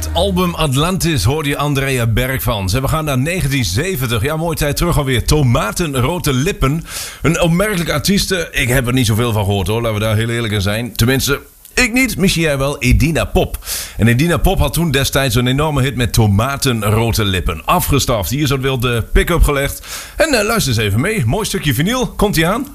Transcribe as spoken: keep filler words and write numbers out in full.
Het album Atlantis hoorde je Andrea Berg van. We gaan naar negentien zeventig. Ja, mooie tijd terug alweer. Tomatenrote lippen. Een opmerkelijke artieste. Ik heb er niet zoveel van gehoord hoor. Laten we daar heel eerlijk in zijn. Tenminste, ik niet. Misschien jij wel. Edina Pop. En Edina Pop had toen destijds een enorme hit met Tomatenrote lippen. Afgestaft. Hier is dat wilde pick-up gelegd. En uh, luister eens even mee. Mooi stukje vinyl. Komt ie aan?